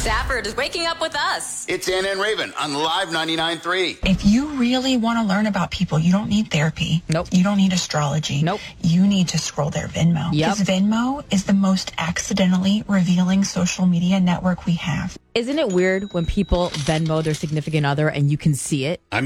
Stafford is waking up with us. It's Ann and Raven on Live 99.3. If you really want to learn about people, you don't need therapy. Nope. You don't need astrology. Nope. You need to scroll their Venmo. Yep. Because Venmo is the most accidentally revealing social media network we have. Isn't it weird when people Venmo their significant other and you can see it?